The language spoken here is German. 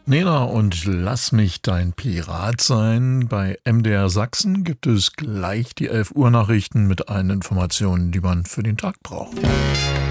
Nena und Lass mich dein Pirat sein. Bei MDR Sachsen gibt es gleich die 11 Uhr Nachrichten mit allen Informationen, die man für den Tag braucht.